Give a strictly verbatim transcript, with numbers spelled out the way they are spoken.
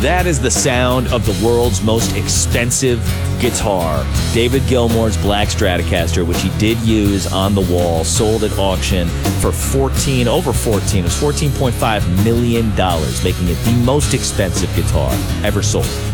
That is the sound of the world's most expensive guitar. David Gilmour's Black Stratocaster, which he did use on the wall, sold at auction for fourteen, over fourteen, it was fourteen point five million dollars, making it the most expensive guitar ever sold.